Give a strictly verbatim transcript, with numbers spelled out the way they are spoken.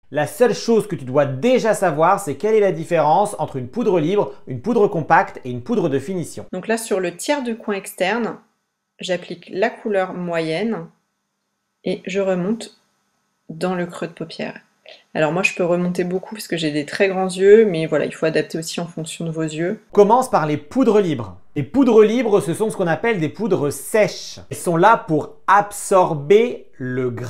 La seule chose que tu dois déjà savoir, c'est quelle est la différence entre une poudre libre, une poudre compacte et une poudre de finition. Donc là, sur le tiers de coin externe, j'applique la couleur moyenne et je remonte dans le creux de paupière. Alors moi, je peux remonter beaucoup parce que j'ai des très grands yeux, mais voilà, il faut adapter aussi en fonction de vos yeux. On commence par les poudres libres. Les poudres libres, ce sont ce qu'on appelle des poudres sèches. Elles sont là pour absorber le gras.